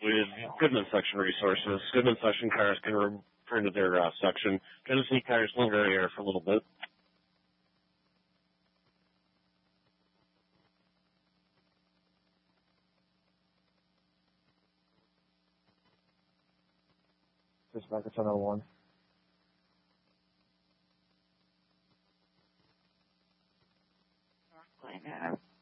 with Goodman Section Resources. Goodman Section cars can return to their section. Genesee cars linger here for a little bit. Just back to 1001. North Glen Ave.